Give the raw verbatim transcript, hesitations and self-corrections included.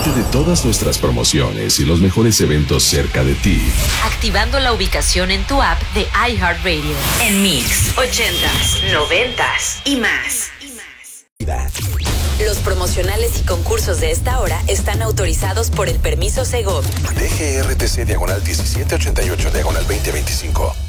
Entérate de todas nuestras promociones y los mejores eventos cerca de ti, activando la ubicación en tu app de iHeartRadio. En Mix, ochentas, noventas y más. Los promocionales y concursos de esta hora están autorizados por el permiso Segov. D G R T C diagonal diecisiete ochenta y ocho diagonal veinte veinticinco.